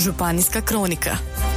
Županijska kronika.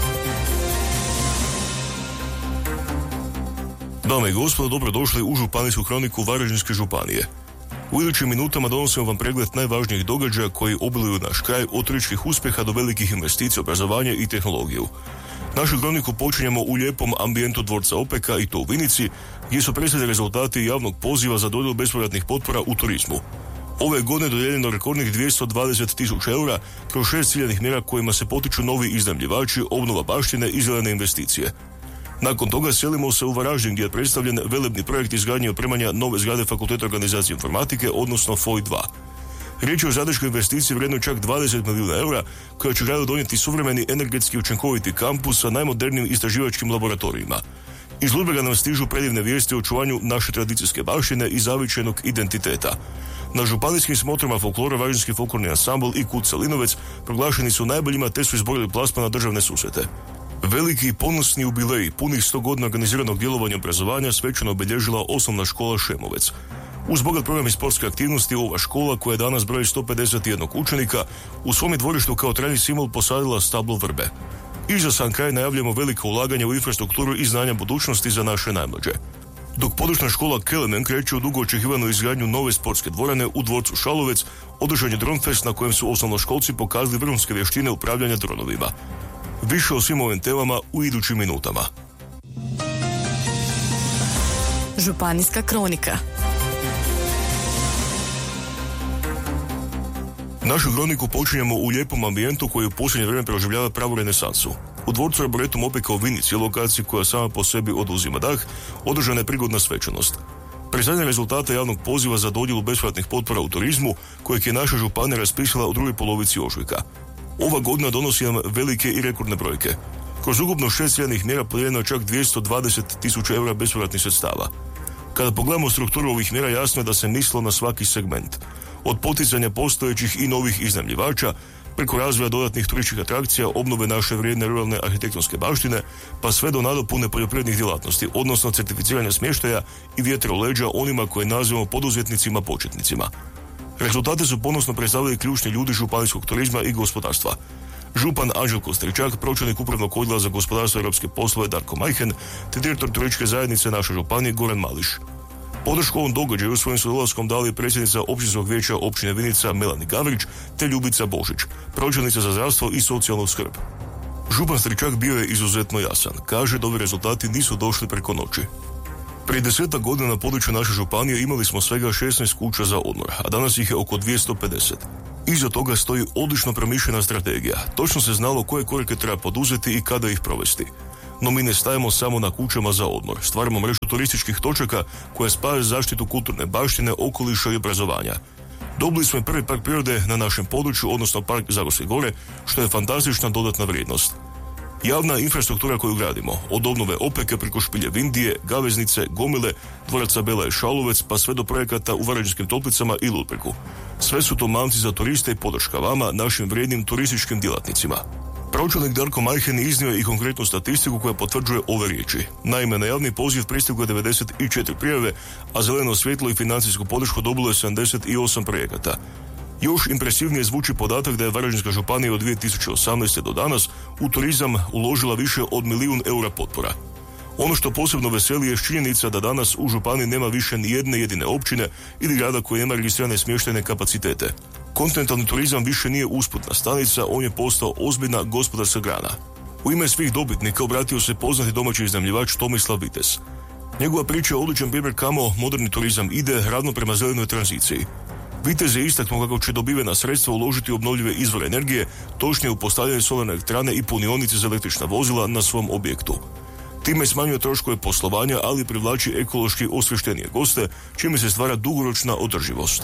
Dame i gospodo, dobrodošli u Županijsku kroniku Varaždinske županije. U idućim minutama donosimo vam pregled najvažnijih događaja koji obiluju naš kraj, od turističkih uspjeha do velikih investicija, obrazovanja i tehnologiju. Našu kroniku počinjemo u lijepom ambijentu dvorca Opeka i to u Vinici, gdje su predstavljeni rezultati javnog poziva za dodjelu bespovratnih potpora u turizmu. Ove godine dodijeljeno rekordnih 220.000 eura kroz 6 ciljanih mjera kojima se potiču novi iznajmljivači, obnova baštine i zelene investicije. Nakon toga selimo se u Varaždin, gdje je predstavljen velebni projekt izgradnje i opremanja nove zgrade Fakulteta organizacije informatike, odnosno FOI 2. Riječ je o zadeškoj investiciji vrijednoj čak 20 milijuna eura, koja će gradu donijeti suvremeni energetski učinkoviti kampus sa najmodernijim istraživačkim laboratorijima. Iz Ludbrega nam stižu predivne vijesti o očuvanju naše tradicijske baštine i zavičajnog identiteta. Na županijskim smotrama folklora Varaždinski folklorni ansambl i KUD Selinovec proglašeni su najboljima te su izborili plasman na državne susrete. Veliki i ponosni jubilej punih 100 godina organiziranog djelovanja obrazovanja svečano obilježila osnovna škola Šemovec. Uz bogat program i sportske aktivnosti, ova škola, koja danas broji 151 učenika, u svom je dvorištu kao trajni simbol posadila stablo vrbe. I za sam kraj najavljamo veliko ulaganje u infrastrukturu i znanja budućnosti za naše najmlađe. Dok područna škola Kelemen kreće u dugo očekivanu izgradnju nove sportske dvorane u dvorcu Šalovec, održan je Dronfest na kojem su osnovnoškolci pokazali vrhunske vještine upravljanja dronovima. Više o svim ovim temama u idućim minutama. Županijska kronika. Našu kroniku počinjemo u lijepom ambijentu koji u posljednje vrijeme proživljava pravu renesansu. U dvorcu Arboretum Opeka u Vinici, lokaciji koja sama po sebi oduzima dah, održana je prigodna svečanost. Predstavljanje rezultata javnog poziva za dodjelu bespovratnih potpora u turizmu, kojeg je naša županija raspisala u drugoj polovici ožujka. Ova godina donosi nam velike i rekordne brojke. Kroz ukupno 6 ciljanih mjera podijeljeno je čak 220.000 eura bespovratnih sredstava. Kada pogledamo strukturu ovih mjera, jasno je da se mislilo na svaki segment. Od poticanja postojećih i novih iznajmljivača, preko razvoja dodatnih turističkih atrakcija, obnove naše vrijedne ruralne arhitektonske baštine, pa sve do nadopune poljoprivrednih djelatnosti, odnosno certificiranja smještaja i vjetra u leđa onima koje nazivamo poduzetnicima početnicima. Rezultate su ponosno predstavili ključni ljudi županijskog turizma i gospodarstva. Župan Anđelko Stričak, pročelnik upravnog odjela za gospodarstvo i europske poslove Darko Majhen, te direktor turističke zajednice naše županije Goran Mališ. Podršku ovom događaju svojim su dolaskom dali predsjednica općinskog vijeća općine Vinica Melani Gavrić te Ljubica Božić, pročelnica za zdravstvo i socijalnu skrb. Župan Stričak bio je izuzetno jasan. Kaže da ovi rezultati nisu došli preko noći. Prije 10 godina na području naše županije imali smo svega 16 kuća za odmor, a danas ih je oko 250. Iza toga stoji odlično promišljena strategija. Točno se znalo koje korake treba poduzeti i kada ih provesti. No mi ne stajemo samo na kućama za odmor. Stvaramo mrežu turističkih točaka koja spaja zaštitu kulturne baštine, okoliša i obrazovanja. Dobili smo i prvi park prirode na našem području, odnosno park Zagorske gore, što je fantastična dodatna vrijednost. Javna infrastruktura koju gradimo, od obnove Opeke preko Špilje Vindije, Gaveznice, Gomile, dvoraca Bela i Šalovec, pa sve do projekata u Varaždinskim Toplicama i Ludbregu. Sve su to mamci za turiste i podrška vama, našim vrijednim turističkim djelatnicima. Pročelnik Darko Majhen iznio je i konkretnu statistiku koja potvrđuje ove riječi. Naime, na javni poziv pristiglo je 94 prijave, a zeleno svjetlo i financijsku podršku dobilo je 78 projekata. Još impresivnije zvuči podatak da je Varaždinska županija od 2018. do danas u turizam uložila više od 1 milijun eura potpora. Ono što posebno veseli je činjenica da danas u županiji nema više ni jedne jedine općine ili grada koji nema registrirane smještajne kapacitete. Kontinentalni turizam više nije usputna stanica, on je postao ozbiljna gospodarska grana. U ime svih dobitnika obratio se poznati domaći iznajmljivač Tomislav Vitez. Njegova priča je odličan primjer kamo moderni turizam ide ravno prema zelenoj tranziciji. Vitez je istaknuo kako će dobivena sredstva uložiti u obnovljive izvore energije, točnije u postavljanje solarne elektrane i punionice za električna vozila na svom objektu. Time smanjuje troškove poslovanja, ali privlači ekološki osvještenije goste, čime se stvara dugoročna održivost.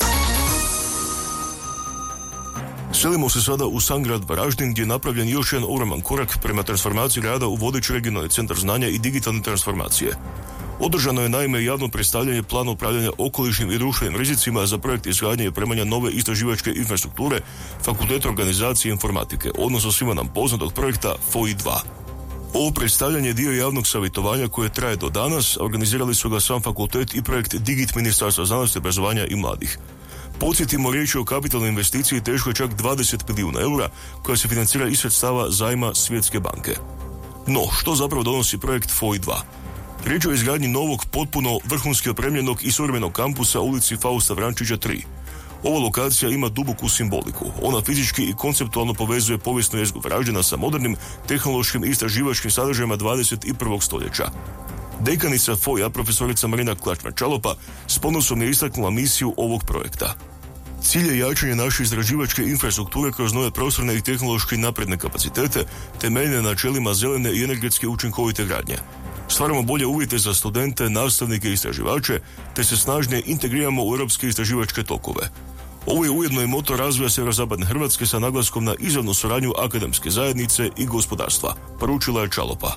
Selimo se sada u sam grad Varaždin, gdje je napravljen još jedan ogroman korak prema transformaciji grada u vodeći regionalni centar znanja i digitalne transformacije. Održano je naime javno predstavljanje plana upravljanja okolišnim i društvenim rizicima za projekt izgradnje i opremanja nove istraživačke infrastrukture Fakulteta organizacije i informatike, odnosno svima nam poznatog projekta FOI 2. Ovo predstavljanje je dio javnog savjetovanja koje traje do danas, organizirali su ga sam fakultet i projekt Digit Ministarstva znanosti, obrazovanja i mladih. Podsjetimo, riječ je o kapitalnoj investiciji teškoj čak 20 milijuna eura koja se financira iz sredstava zajma Svjetske banke. No, što zapravo donosi projekt FOI 2? Riječ je o izgradnji novog, potpuno vrhunski opremljenog i suvremenog kampusa u ulici Fausta Vrančića 3. Ova lokacija ima duboku simboliku. Ona fizički i konceptualno povezuje povijesnu jezgru Varaždina sa modernim, tehnološkim i istraživačkim sadržajima 21. stoljeća. Dekanica FOI-a, profesorica Marina Klačmar-Čalopa, s ponosom je istaknula misiju ovog projekta. Cilj je jačanje naše istraživačke infrastrukture kroz nove prostorne i tehnološki napredne kapacitete, temeljene na načelima zelene i energetske učinkovite gradnje. Stvaramo bolje uvjete za studente, nastavnike i istraživače, te se snažnije integriramo u europske istraživačke tokove. Ovo je ujedno i motor razvoja sjeverozapadne Hrvatske sa naglaskom na izravnu suradnju akademske zajednice i gospodarstva, poručila je Čalopa.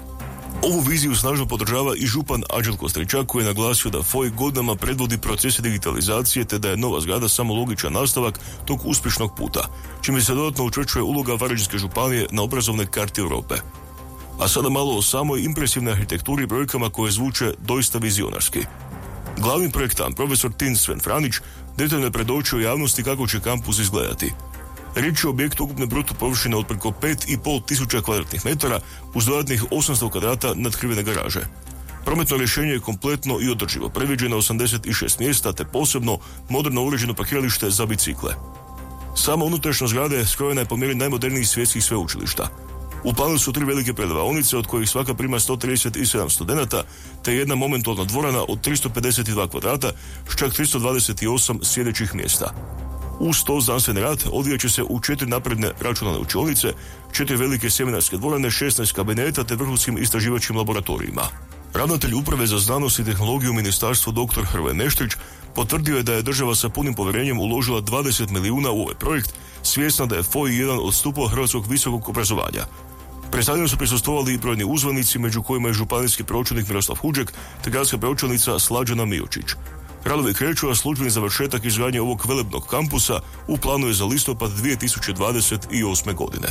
Ovu viziju snažno podržava i župan Anđelko Stričak, koji je naglasio da FOI godinama predvodi procese digitalizacije te da je nova zgrada samo logičan nastavak tog uspješnog puta, čime se dodatno učvršćuje uloga Varaždinske županije na obrazovnoj karti Europe. A sada malo o samoj impresivnoj arhitekturi i brojkama koje zvuče doista vizionarski. Glavni projektant, profesor Tin Sven Franić, detaljno je predočio javnosti kako će kampus izgledati. Riječ je o objektu ukupne bruto površine od preko 5.500 tisuća kvadratnih metara uz dodatnih 800 kvadrata nadkrivene garaže. Prometno rješenje je kompletno i održivo, predviđeno 86 mjesta te posebno moderno uređeno parkiralište za bicikle. Sama unutrašnjost zgrade skrojena je po mjeri najmodernijih svjetskih sveučilišta. U planu su 3 velike predavaonice, od kojih svaka prima 137 studenata, te jedna momentalna dvorana od 352 kvadrata s čak 328 sjedećih mjesta. Uz to znanstveni rad odvijat će se u 4 napredne računalne učionice, 4 velike seminarske dvorane, 16 kabineta te vrhunskim istraživačkim laboratorijima. Ravnatelj Uprave za znanost i tehnologiju u ministarstvu dr. Hrvoje Neštrić potvrdio je da je država sa punim povjerenjem uložila 20 milijuna u ovaj projekt, svjesna da je FOI jedan od stupova hrvatskog visokog obrazovanja. Predstavljeno su prisustvovali i brojni uzvanici, među kojima je županijski pročelnik Miroslav Huđek te gradska pročelnica Slađana Miočić. Radovi kreću, a službeni završetak izgradnje ovog velebnog kampusa u planu je za listopad 2028. godine.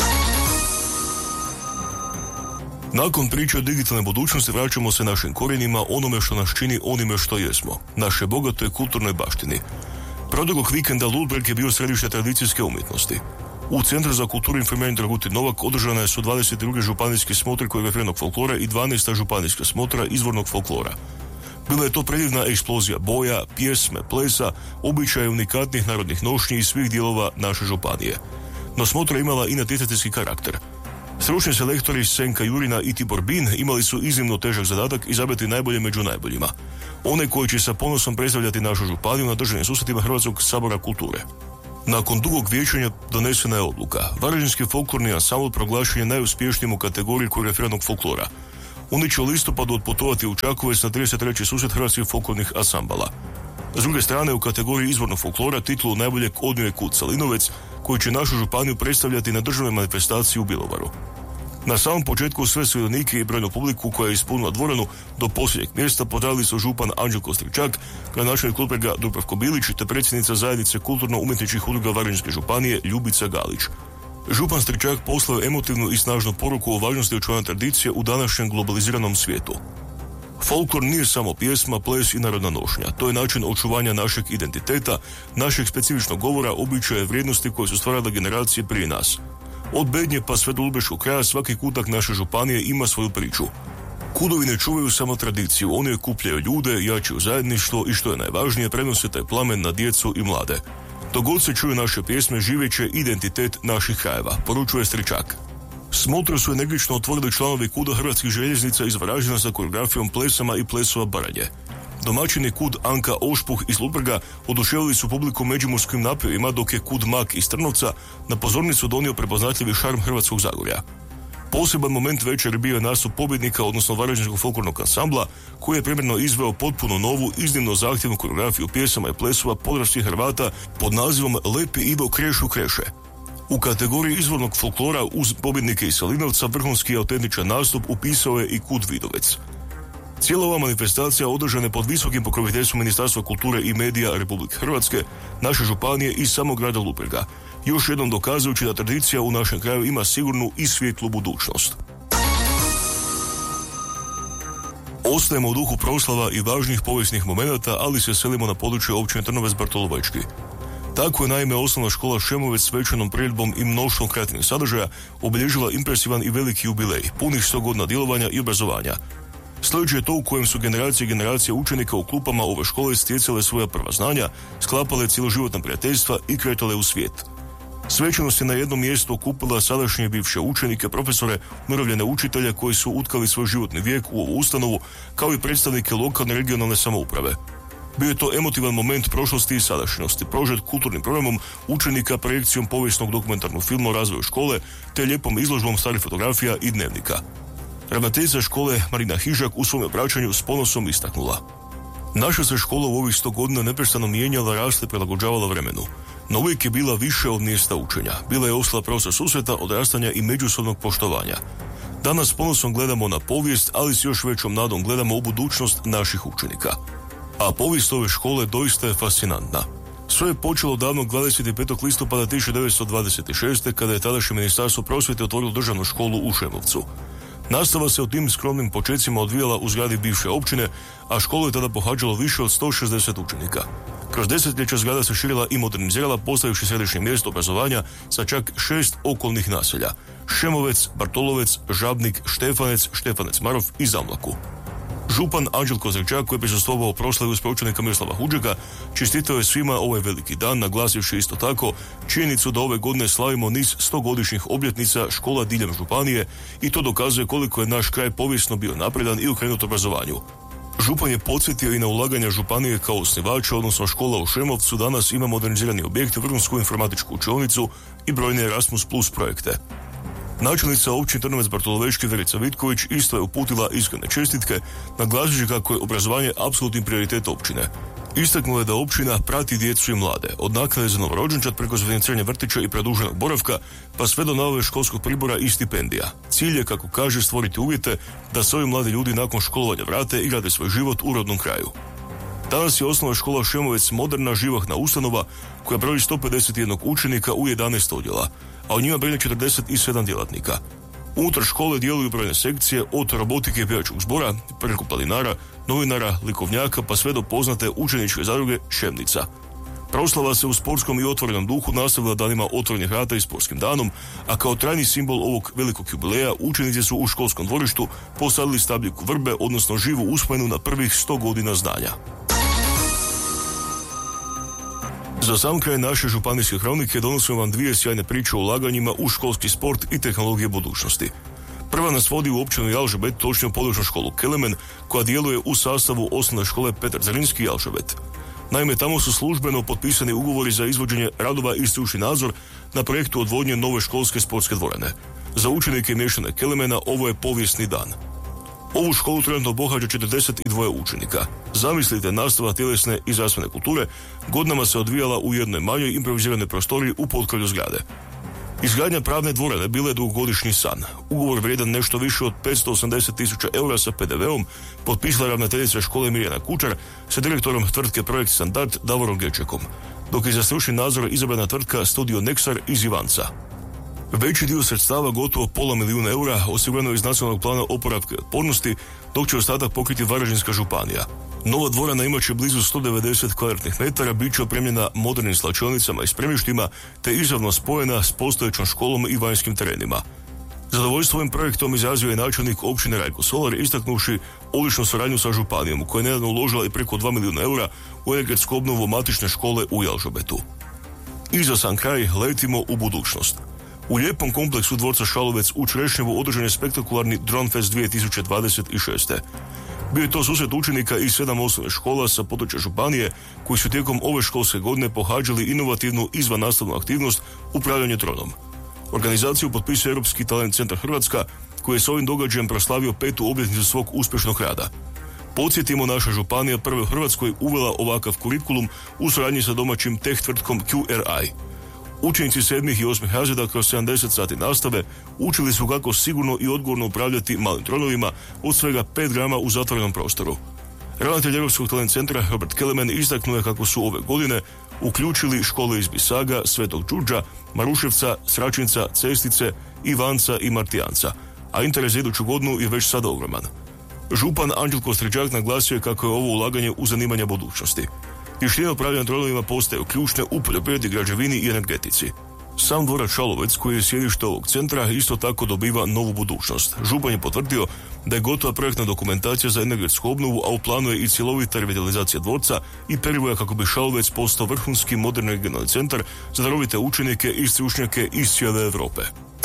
Nakon priče o digitalnoj budućnosti vraćamo se našim korijenima, onome što nas čini onime što jesmo, naše bogatoj kulturnoj baštini. Proteklog vikenda Ludbreg je bio središte tradicijske umjetnosti. U Centru za kulturu i informiranje Dragutin Novak održane su 22. županijske smotre koreografiranog folklora i 12. županijska smotra izvornog folklora. Bila je to predivna eksplozija boja, pjesme, plesa, običaja unikatnih narodnih nošnji iz svih dijelova naše županije. No smotra je imala i natjecateljski karakter. Stručni selektori Senka Jurina i Tibor Bin imali su iznimno težak zadatak izabrati najbolje među najboljima. One koji će sa ponosom predstavljati našu županiju na državnim susretima Hrvatskog sabora kulture. Nakon dugog vijećanja donesena je odluka. Varaždinski folklorni ansambl proglašen je najuspješnijim u kategoriji koreografiranog folklora. Oni će u listopadu otputovati u Čakovec na 33. susret hrvatskih folklornih ansambala. S druge strane, u kategoriji izvornog folklora titulu najboljeg odnio Kud Salinovec, koji će našu županiju predstavljati na državnoj manifestaciji u Bjelovaru. Na samom početku sve sudionike i brojnu publiku koja je ispunila dvoranu do posljednjeg mjesta pozdravili su župan Anđelko Stričak, gradonačelnik Ludbrega Dubravko Bilić te predsjednica zajednice kulturno-umjetničkih udruga Varaždinske županije Ljubica Galić. Župan Stričak poslao je emotivnu i snažnu poruku o važnosti očuvanja tradicije u današnjem globaliziranom svijetu. Folklor nije samo pjesma, ples i narodna nošnja. To je način očuvanja našeg identiteta, našeg specifičnog govora, običaja i vrijednosti koje su stvarale generacije prije nas. Od Bednje pa sve do Ludbreškog kraja svaki kutak naše županije ima svoju priču. Kudovi ne čuvaju samo tradiciju, oni okupljaju ljude, jačaju zajedništvo i što je najvažnije, prenose taj plamen na djecu i mlade. Dok god se čuju naše pjesme, živeće identitet naših krajeva, poručuje Stričak. Smotru su energično otvorili članovi Kuda Hrvatskih željeznica iz Varaždina sa koreografijom plesama i plesova Baranje. Domaćini Kud Anka Ošpuh iz Ludbrega oduševili su publiku međimurskim napjevima, dok je Kud Mak iz Trnovca na pozornicu donio prepoznatljivi šarm Hrvatskog Zagorja. Poseban moment večeri bio je nastup pobjednika, odnosno Varaždinskog folklornog ansambla, koji je primjerno izveo potpuno novu, iznimno zahtjevnu koreografiju pjesama i plesova podravskih Hrvata pod nazivom Lepi Ivo Krešu Kreše. U kategoriji izvornog folklora uz pobjednike iz Salinovca vrhunski autentičan nastup upisao je i Kud Vidovec. Cijela ova manifestacija održana je pod visokim pokroviteljstvom Ministarstva kulture i medija Republike Hrvatske, naše županije i samog grada Ludbrega, još jednom dokazujući da tradicija u našem kraju ima sigurnu i svijetlu budućnost. Ostajemo u duhu proslava i važnih povijesnih momenata, ali se selimo na područje općine Trnovec Bartolovački. Tako je naime osnovna škola Šemovec svečanom priredbom i mnoštvom kreativnih sadržaja obilježila impresivan i veliki jubilej, punih 100 godina djelovanja i obrazovanja. Sljedeće je to u kojem su generacije i generacije učenika u klupama ove škole stjecale svoja prva znanja, sklapale cjeloživotna prijateljstva i kretale u svijet. Svečanost je na jednom mjestu okupila sadašnje i bivše učenike, profesore, umirovljene učitelje koji su utkali svoj životni vijek u ovu ustanovu, kao i predstavnike lokalne i regionalne samouprave. Bio je to emotivan moment prošlosti i sadašnjosti, prožet kulturnim programom učenika, projekcijom povijesnog dokumentarnog filma o razvoju škole, te lijepom izložbom starih fotografija i dnevnika. Ravnateljica škole Marina Hižak u svom obraćanju s ponosom istaknula: naša se škola u ovih 100 godina neprestano mijenjala, rasla i prilagođavala vremenu. No uvijek je bila više od mjesta učenja. Bila je ostala prostor susreta, odrastanja i međusobnog poštovanja. Danas s ponosom gledamo na povijest, ali s još većom nadom gledamo u budućnost naših učenika. A povijest ove škole doista je fascinantna. Sve je počelo davnog 25. listopada 1926. kada je tadašnje Ministarstvo prosvjete otvorilo državnu školu u Šemovcu. Nastava se u tim skromnim počecima odvijala u zgradi bivše općine, a školu je tada pohađalo više od 160 učenika. Kroz desetljeća zgrada se širila i modernizirala, postavivši središnje mjesto obrazovanja sa čak 6 okolnih naselja: Šemovec, Bartolovec, Žabnik, Štefanec, Štefanec Marov i Zamlaku. Župan Anđelko Zrčak, koji je prisustvovao proslavi uz učenika Miroslava Huđeka, čestitao je svima ovaj veliki dan, naglasivši isto tako činjenicu da ove godine slavimo niz 100-godišnjih obljetnica škola diljem županije i to dokazuje koliko je naš kraj povijesno bio napredan i okrenut obrazovanju. Župan je podsjetio i na ulaganja županije kao osnivača, odnosno škola u Šemovcu danas ima modernizirani objekt, vrhunsku informatičku učionicu i brojne Erasmus Plus projekte. Načelnica općine Trnovec Bartolovački Verica Vitković isto je uputila iskrene čestitke, naglasivši kako je obrazovanje apsolutni prioritet općine. Istaknula je da općina prati djecu i mlade, od naknade za novorođenčad preko financiranja vrtića i produženog boravka, pa sve do nabave školskog pribora i stipendija. Cilj je, kako kaže, stvoriti uvjete da se ovi mladi ljudi nakon školovanja vrate i grade svoj život u rodnom kraju. Danas je osnovna škola Šemovec moderna, živahna ustanova koja broji 151 učenika u 11 odjela, a u njima brine 47 djelatnika. Unutar škole djeluju brojne sekcije, od robotike i pjevačkog zbora, preko planinara, novinara, likovnjaka, pa sve do poznate učeničke zadruge Šemnica. Proslava se u sportskom i otvorenom duhu nastavila danima otvorenih vrata i sportskim danom, a kao trajni simbol ovog velikog jubileja učenici su u školskom dvorištu posadili stabljiku vrbe, odnosno živu uspomenu na prvih 100 godina znanja. Za sam kraj naše županijske kronike donosimo vam dvije sjajne priče o ulaganjima u školski sport i tehnologije budućnosti. Prva nas vodi u općinu Jalžabet, točnije u područnu školu Kelemen, koja djeluje u sastavu osnovne škole Petar Zrinski Jalžabet. Naime, tamo su službeno potpisani ugovori za izvođenje radova i stručni nadzor na projektu odvodnje nove školske sportske dvorane. Za učenike i mještane Kelemena ovo je povijesni dan. Ovu školu trenutno pohađa 42 učenika. Zamislite, nastava tjelesne i zdravstvene kulture godinama se odvijala u jednoj manjoj improviziranoj prostoriji u potkrovlju zgrade. Izgradnja pravne dvorane bila je dugogodišnji san. Ugovor vrijedan nešto više od 580.000 eura sa PDV-om potpisala ravnateljica škole Mirjana Kučar sa direktorom tvrtke Projekt Standard Davorom Gečekom, dok je za stručni nadzor izabrana tvrtka Studio Nexar iz Ivanca. Veći dio sredstava, gotovo $500.000 eura, osigurano je iz nacionalnog plana oporavka i otpornosti, dok će ostatak pokriti Varaždinska županija. Nova dvorana imat će blizu 190 kvadratnih metara, bit će opremljena modernim slačionicama i spremištima, te izravno spojena s postojećom školom i vanjskim terenima. Zadovoljstvo ovim projektom izrazio je načelnik općine Rajko Solar, istaknuvši odličnu suradnju sa županijom, koja je nedavno uložila i preko $2 milijuna eura u energetsku obnovu matične škole u Jalžabetu. I za sam kraj letimo u budućnost. U lijepom kompleksu dvorca Šalovec u Črešnjevu održan je spektakularni Drone Fest 2026. Bio je to susret učenika iz 7 osnovnih škola sa područja županije koji su tijekom ove školske godine pohađali inovativnu izvannastavnu aktivnost upravljanje dronom. Organizaciju potpisuje Europski talent centar Hrvatska, koji je s ovim događajem proslavio 5. obljetnicu svog uspješnog rada. Podsjetimo, naša županija prva u Hrvatskoj uvela ovakav kurikulum u suradnji sa domaćim tech tvrtkom QRI. Učenici 7. i 8. razreda kroz 70 sati nastave učili su kako sigurno i odgovorno upravljati malim dronovima od svega 5 grama u zatvorenom prostoru. Ravnatelj Europskog talent centra Robert Kelemen istaknuo je kako su ove godine uključili škole iz Bisaga, Svetog Đurđa, Maruševca, Sračinca, Cestice, Ivanca i Martijanca, a interes za iduću godinu je već sada ogroman. Župan Anđelko Stričak naglasio je kako je ovo ulaganje u zanimanja budućnosti. Vještine upravljanja dronovima postaju ključne u poljoprivredi, građevini i energetici. Sam dvorac Šalovec, koji je sjedište ovog centra, isto tako dobiva novu budućnost. Župan je potvrdio da je gotova projektna dokumentacija za energetsku obnovu, a u planu je i cjelovita revitalizacija dvorca i perivoja kako bi Šalovec postao vrhunski moderni regionalni centar za darovite učenike i stručnjake iz cijele Europe.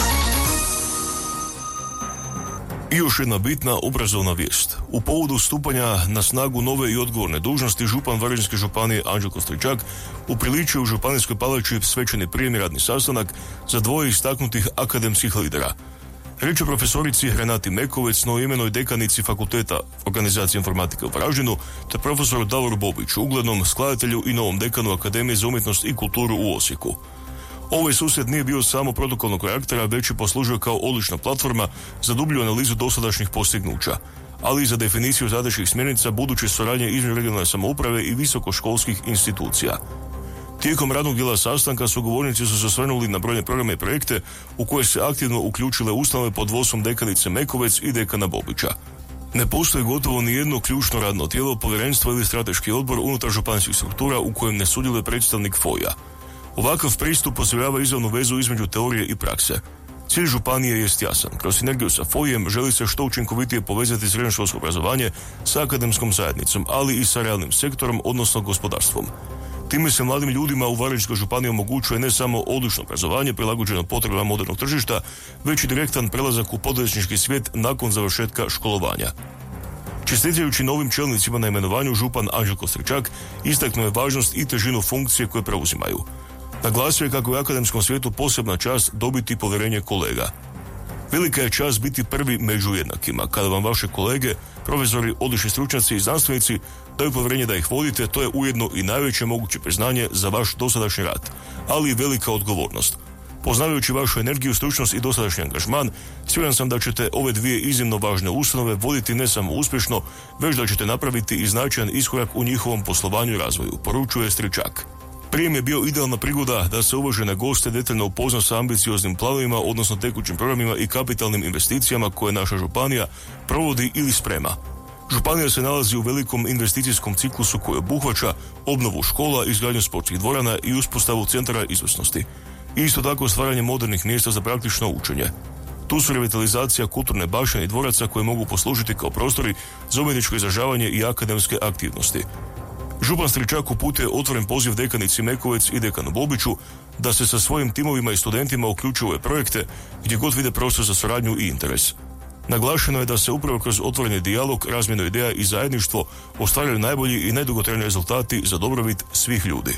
I još jedna bitna obrazovna vijest. U povodu stupanja na snagu nove i odgovorne dužnosti župan Varaždinske županije Anđelko Stričak upriličio u Županijskoj palači svečani prijemni radni sastanak za dvoje istaknutih akademskih lidera. Riječ je o profesorici Renati Mekovec, novoimenoj dekanici Fakulteta organizacije informatike u Varaždinu, te profesoru Davoru Bobiću, uglednom skladatelju i novom dekanu Akademije za umjetnost i kulturu u Osijeku. Ovaj susret nije bio samo protokolnog karaktera, već je poslužio kao odlična platforma za dublju analizu dosadašnjih postignuća, ali i za definiciju zadaćih smjernica buduće suradnje između regionalne samouprave i visokoškolskih institucija. Tijekom radnog dijela sastanka sugovornici su se osvrnuli na brojne programe i projekte u koje se aktivno uključile ustanove pod vodstvom dekanice Mekovec i dekana Bobića. Ne postoji gotovo ni jedno ključno radno tijelo, povjerenstvo ili strateški odbor unutar županijskih struktura u kojem ne sudjeluje predstavnik FOI-a. Ovakav pristup osigurava izravnu vezu između teorije i prakse. Cilj županije jest jasan. Kroz sinergiju sa FOI-em želi se što učinkovitije povezati srednjoškolsko obrazovanje sa akademskom zajednicom, ali i sa realnim sektorom, odnosno gospodarstvom. Time se mladim ljudima u Varaždinskoj županiji omogućuje ne samo odlično obrazovanje prilagođeno potrebama modernog tržišta, već i direktan prelazak u poduzetnički svijet nakon završetka školovanja. Čestitajući novim čelnicima na imenovanju, župan Anđelko Stričak istaknuo je važnost i težinu funkcije koje preuzimaju. Naglasio je kako je u akademskom svijetu posebna čast dobiti povjerenje kolega. Velika je čast biti prvi među jednakima. Kada vam vaše kolege, profesori, odlični stručnjaci i znanstvenici daju povjerenje da ih vodite, to je ujedno i najveće moguće priznanje za vaš dosadašnji rad, ali i velika odgovornost. Poznavajući vašu energiju, stručnost i dosadašnji angažman, siguran sam da ćete ove dvije iznimno važne ustanove voditi ne samo uspješno, već da ćete napraviti i značajan iskorak u njihovom poslovanju i razvoju, poručuje Stričak. Prijem je bio idealna prigoda da se uvažene goste detaljno upozna sa ambicioznim planovima, odnosno tekućim programima i kapitalnim investicijama koje naša županija provodi ili sprema. Županija se nalazi u velikom investicijskom ciklusu koji obuhvaća obnovu škola, izgradnju sportskih dvorana i uspostavu centara izvrsnosti. Isto tako stvaranje modernih mjesta za praktično učenje. Tu su revitalizacija kulturne baštine i dvoraca koje mogu poslužiti kao prostori za umjetničko izražavanje i akademske aktivnosti. Župan Stričak uputio je otvoren poziv dekanici Mekovec i dekanu Bobiću da se sa svojim timovima i studentima uključuju u ove projekte gdje god vide prostor za suradnju i interes. Naglašeno je da se upravo kroz otvoreni dijalog, razmjenu ideja i zajedništvo ostvaruju najbolji i najdugotrajniji rezultati za dobrobit svih ljudi.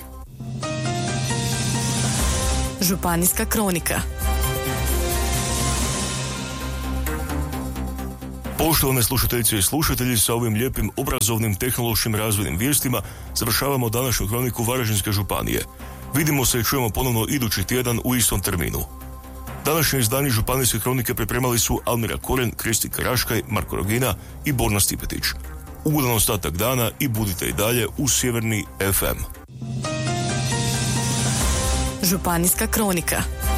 Županijska kronika. Poštovane slušateljice i slušatelji, sa ovim lijepim obrazovnim, tehnološkim razvojnim vijestima završavamo današnju kroniku Varaždinske županije. Vidimo se i čujemo ponovno idući tjedan u istom terminu. Današnje izdanje županijske kronike pripremali su Almira Koren, Kristi Karaškaj, Marko Rogina i Borna Stipetić. Ugodan ostatak dana i budite i dalje u Sjeverni FM. Županijska kronika.